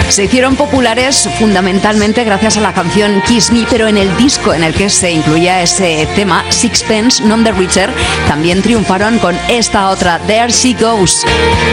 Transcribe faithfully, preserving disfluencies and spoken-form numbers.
Se hicieron populares fundamentalmente gracias a la canción Kiss Me, pero en el disco en el que se incluía ese tema, Sixpence None the Richer, también triunfaron con esta otra, There She Goes.